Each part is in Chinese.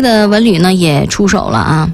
的文旅呢也出手了啊，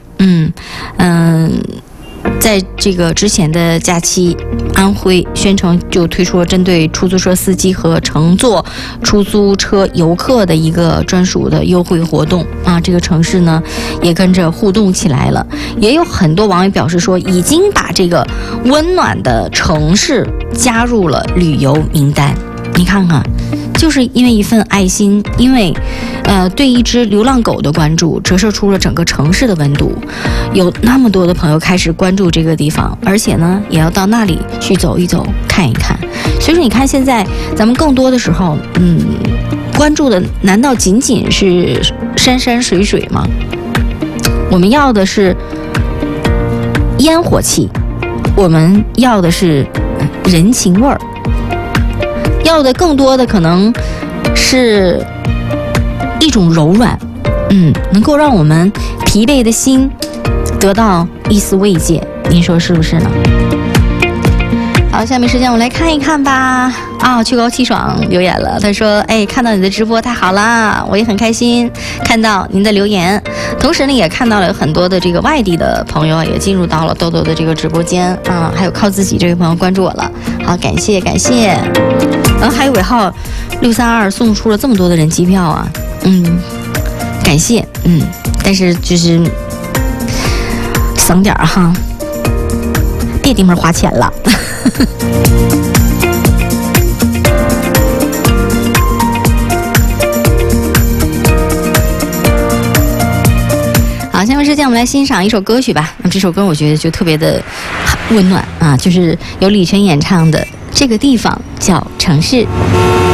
在这个之前的假期，安徽宣城就推出了针对出租车司机和乘坐出租车游客的一个专属的优惠活动啊，这个城市呢也跟着互动起来了。也有很多网友表示说，已经把这个温暖的城市加入了旅游名单。你看看，就是因为一份爱心，因为对一只流浪狗的关注，折射出了整个城市的温度。有那么多的朋友开始关注这个地方，而且呢，也要到那里去走一走、看一看。所以说，你看现在咱们更多的时候，关注的难道仅仅是山山水水吗？我们要的是烟火气，我们要的是人情味儿。要的更多的可能是一种柔软，能够让我们疲惫的心得到一丝慰藉，您说是不是呢？好，下面时间我们来看一看吧。秋高气爽留言了，他说：“看到你的直播太好啦，我也很开心看到您的留言。同时呢，也看到了有很多的这个外地的朋友也进入到了豆豆的这个直播间啊，还有靠自己这位朋友关注我了，好，感谢感谢。还有尾号632送出了这么多的人机票啊，感谢，但是就是省点哈，别地方花钱了。”好，下面时间我们来欣赏一首歌曲吧。那这首歌我觉得就特别的温暖啊，就是由李泉演唱的《这个地方叫城市》。